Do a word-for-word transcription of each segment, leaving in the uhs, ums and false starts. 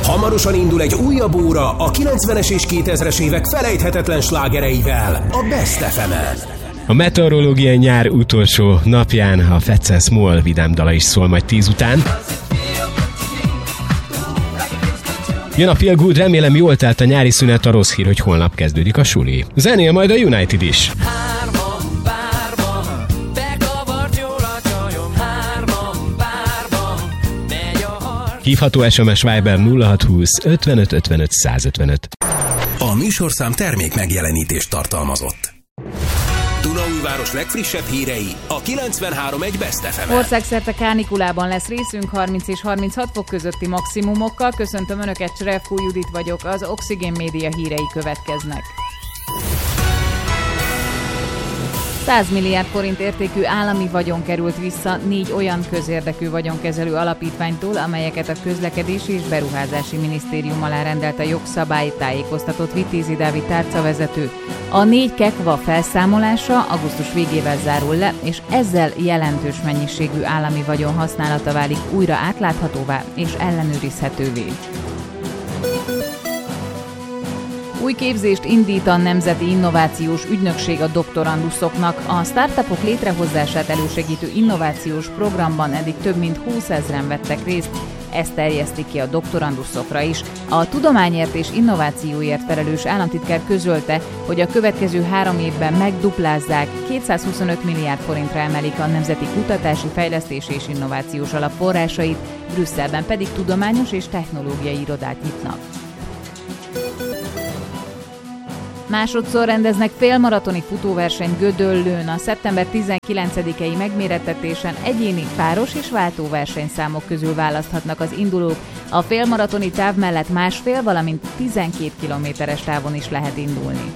Hamarosan indul egy újabb óra a kilencvenes és kétezres évek felejthetetlen slágereivel a Best ef emen. A meteorológiai nyár utolsó napján a Fats and Small vidám dala is szól majd tíz után. Jön a Feel Good, remélem jól telt a nyári szünet, a rossz hír, hogy holnap kezdődik a suli. Zenél majd a United is. Hívható es em es Viber nulla hat húsz ötvenöt ötvenöt százötvenöt. A műsorszám termék megjelenítést tartalmazott. Dunaújváros legfrissebb hírei a kilencvenhárom egy Best ef emen. Országszerte kánikulában lesz részünk, harminc és harminchat fok közötti maximumokkal. Köszöntöm Önöket, Cserevkó Judit vagyok, az Oxygen Média hírei következnek. száz milliárd forint értékű állami vagyon került vissza négy olyan közérdekű vagyonkezelő alapítványtól, amelyeket a Közlekedési és Beruházási Minisztérium alá rendelt a jogszabály, tájékoztatott Vitézi Dávid tárcavezető. A négy kekva felszámolása augusztus végével zárul le, és ezzel jelentős mennyiségű állami vagyon használata válik újra átláthatóvá és ellenőrizhetővé. Új képzést indít a Nemzeti Innovációs Ügynökség a doktoranduszoknak. A startupok létrehozását elősegítő innovációs programban eddig több mint húszezren vettek részt, ezt terjesztik ki a doktoranduszokra is. A tudományért és innovációért felelős államtitkár közölte, hogy a következő három évben megduplázzák, kétszázhuszonöt milliárd forintra emelik a Nemzeti Kutatási, Fejlesztési és Innovációs Alap forrásait, Brüsszelben pedig tudományos és technológiai irodát nyitnak. Másodszor rendeznek félmaratoni futóversenyt Gödöllőn. A szeptember tizenkilencedikei megmérettetésen egyéni, páros és váltóversenyszámok közül választhatnak az indulók. A félmaratoni táv mellett másfél, valamint tizenkét kilométeres távon is lehet indulni.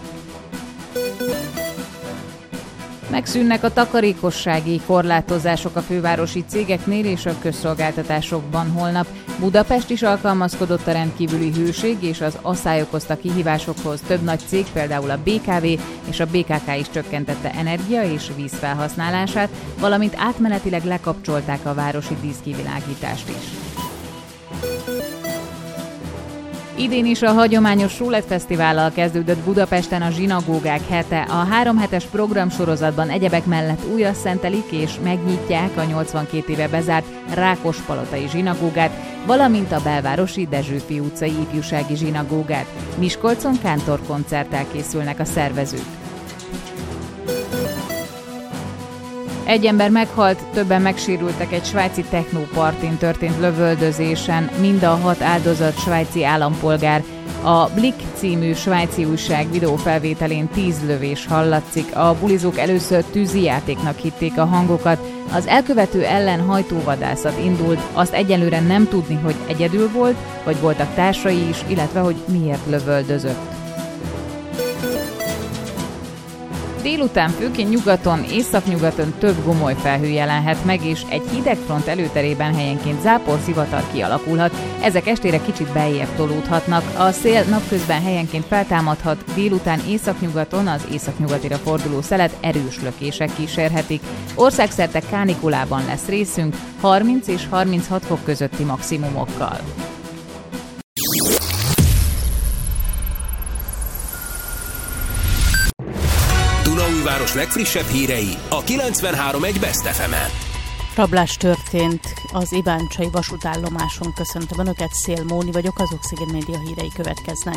Megszűnnek a takarékossági korlátozások a fővárosi cégeknél és a közszolgáltatásokban holnap. Budapest is alkalmazkodott a rendkívüli hőség és az asszály okozta kihívásokhoz. Több nagy cég, például a bé ká vé és a bé ká ká is csökkentette energia és víz felhasználását, valamint átmenetileg lekapcsolták a városi díszkivilágítást is. Idén is a hagyományos Rulett Fesztivállal kezdődött Budapesten a zsinagógák hete. A három hetes programsorozatban egyebek mellett újra szentelik és megnyitják a nyolcvankét éve bezárt Rákospalotai zsinagógát, valamint a belvárosi Dezsőfi utcai ifjúsági zsinagógát. Miskolcon kántorkoncerttel készülnek a szervezők. Egy ember meghalt, többen megsérültek egy svájci technópartin történt lövöldözésen, mind a hat áldozat svájci állampolgár. A Blick című svájci újság videófelvételén tíz lövés hallatszik. A bulizók először tűzijátéknak hitték a hangokat. Az elkövető ellen hajtóvadászat indult, azt egyelőre nem tudni, hogy egyedül volt, vagy voltak társai is, illetve hogy miért lövöldözött. Délután főként nyugaton, északnyugaton több gomoly felhő jelenhet meg, és egy hideg front előterében helyenként zápor, zivatar kialakulhat. Ezek estére kicsit beljebb tolódhatnak. A szél napközben helyenként feltámadhat, délután északnyugaton az északnyugatira forduló szelet erős lökések kísérhetik. Országszerte kánikulában lesz részünk, harminc és harminchat fok közötti maximumokkal. Dunaújváros legfrissebb hírei a kilencvenhárom egy Best ef emen. Rablás történt az Iváncsai vasútállomáson. Köszöntöm Önöket, Szél Móni vagyok, az Oxygen Média hírei következnek.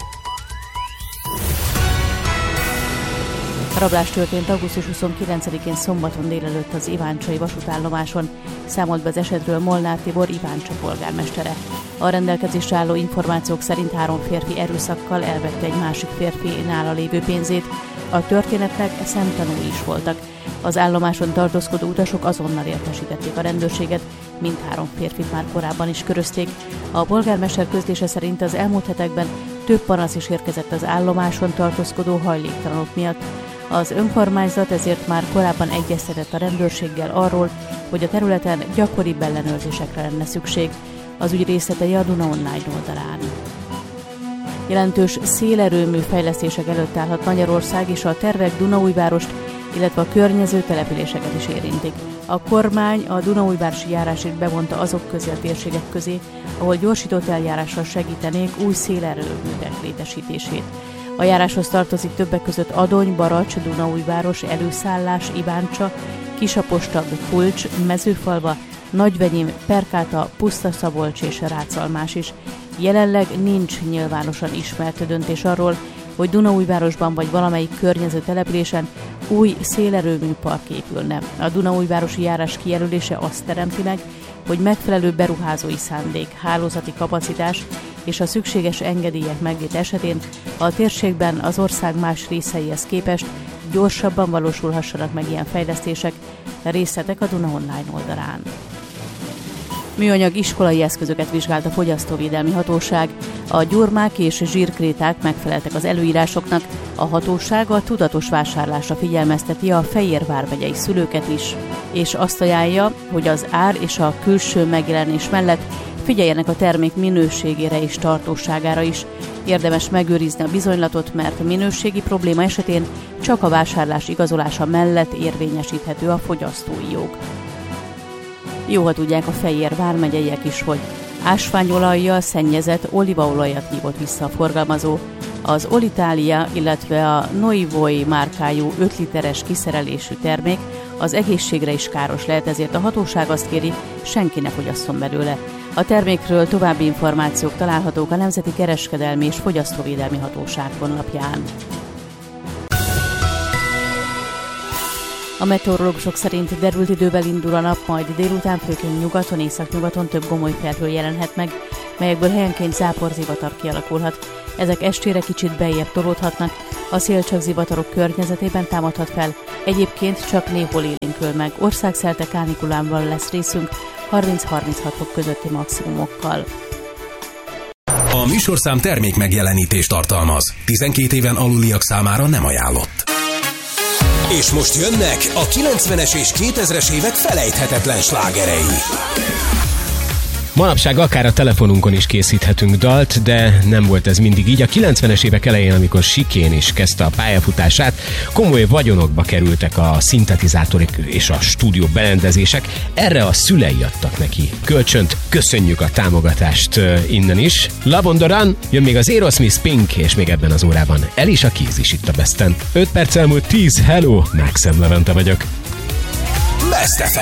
Rablás történt augusztus huszonkilencedikén szombaton délelőtt az Iváncsai vasútállomáson. Számolt be az esetről Molnár Tibor, Iváncsa polgármestere. A rendelkezésre álló információk szerint három férfi erőszakkal elvette egy másik férfi nála lévő pénzét. A történetnek szemtanúi is voltak. Az állomáson tartózkodó utasok azonnal értesítették a rendőrséget, mindhárom férfit már korábban is körözték. A polgármester közlése szerint az elmúlt hetekben több panasz is érkezett az állomáson tartózkodó hajléktalanok miatt. Az önkormányzat ezért már korábban egyeztetett a rendőrséggel arról, hogy a területen gyakoribb ellenőrzésekre lenne szükség. Az ügy részletei a Duna online oldalán. Jelentős szélerőmű fejlesztések előtt állhat Magyarország, és a tervek Dunaújvárost illetve a környező településeket is érintik. A kormány a Dunaújvárosi járásért bevonta azok közé a térségek közé, ahol gyorsított eljárással segítenék új szélerőművek létesítését. A járáshoz tartozik többek között Adony, Baracs, Dunaújváros, Előszállás, Iváncsa, Kisapostag, Kulcs, Mezőfalva, Nagyvenyim, Perkáta, Pusztaszabolcs és Rácalmás is. Jelenleg nincs nyilvánosan ismert döntés arról, hogy Dunaújvárosban vagy valamelyik környező településen új szélerőműpark épülne. A Dunaújvárosi járás kijelölése azt teremti meg, hogy megfelelő beruházói szándék, hálózati kapacitás és a szükséges engedélyek meglét esetén a térségben az ország más részeihez képest gyorsabban valósulhassanak meg ilyen fejlesztések. Részletek a Duna Online oldalán. Műanyag iskolai eszközöket vizsgált a Fogyasztóvédelmi Hatóság. A gyurmák és zsírkréták megfeleltek az előírásoknak, a hatóság a tudatos vásárlásra figyelmezteti a Fejér vármegyei szülőket is, és azt ajánlja, hogy az ár és a külső megjelenés mellett figyeljenek a termék minőségére és tartóságára is. Érdemes megőrizni a bizonylatot, mert a minőségi probléma esetén csak a vásárlás igazolása mellett érvényesíthető a fogyasztói jog. Jó, ha tudják a Fejér vármegyeiek is, hogy ásványolajjal szennyezett olívaolajat hívott vissza a forgalmazó. Az Olitalia, illetve a Noivoi márkájú öt literes kiszerelésű termék az egészségre is káros lehet, ezért a hatóság azt kéri, senki ne fogyasszon belőle. A termékről további információk találhatók a Nemzeti Kereskedelmi és Fogyasztóvédelmi Hatóság honlapján. A meteorológusok szerint derült idővel indul a nap, majd délután főként nyugaton, északnyugaton több gomoly felhő jelenhet meg, melyekből helyenként záporzivatar kialakulhat. Ezek estére kicsit beljebb tolódhatnak, a szél csak zivatarok környezetében támadhat fel, egyébként csak néhol élénkül meg. Országszerte kánikulában lesz részünk, harminc-harminchat fok közötti maximumokkal. A műsorszám termék megjelenítést tartalmaz. tizenkét éven aluliak számára nem ajánlott. És most jönnek a kilencvenes és kétezres évek felejthetetlen slágerei. Manapság akár a telefonunkon is készíthetünk dalt, de nem volt ez mindig így. A kilencvenes évek elején, amikor Sikén is kezdte a pályafutását, komoly vagyonokba kerültek a szintetizátorok és a stúdió berendezések. Erre a szülei adtak neki kölcsönt. Köszönjük a támogatást innen is. Love on the Run, jön még az Aerosmith, Pink, és még ebben az órában Alicia Keys is itt a Besten. öt perc elmúlt tíz, hello, Maxim Levente vagyok. Best ef em.